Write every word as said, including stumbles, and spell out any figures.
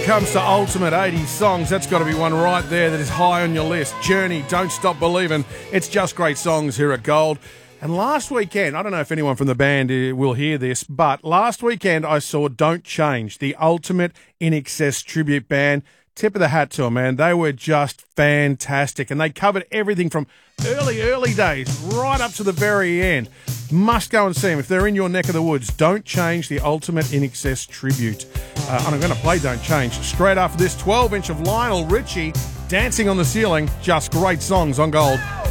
it comes to ultimate eighties songs, that's got to be one right there that is high on your list. Journey, Don't Stop Believin'. It's just great songs here at Gold. And last weekend, I don't know if anyone from the band will hear this, but last weekend I saw Don't Change, the ultimate I N X S tribute band. Tip of the hat to them, man. They were just fantastic, and they covered everything from early, early days right up to the very end. Must go and see them if they're in your neck of the woods. Don't Change, the ultimate I N X S tribute. Uh, and I'm going to play Don't Change straight after this twelve inch of Lionel Richie, Dancing on the Ceiling. Just great songs on Gold.